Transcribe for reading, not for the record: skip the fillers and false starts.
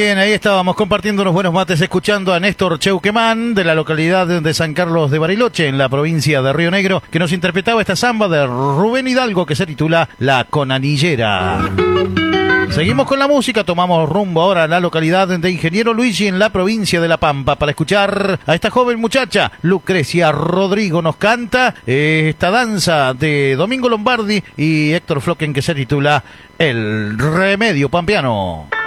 Bien, ahí estábamos compartiendo unos buenos mates, escuchando a Néstor Cheuquemán, de la localidad de San Carlos de Bariloche, en la provincia de Río Negro, que nos interpretaba esta samba de Rubén Hidalgo, que se titula La Conanillera. Seguimos con la música, tomamos rumbo ahora a la localidad de Ingeniero Luigi, en la provincia de La Pampa, para escuchar a esta joven muchacha. Lucrecia Rodrigo nos canta esta danza de Domingo Lombardi y Héctor Flocken, que se titula El Remedio Pampeano.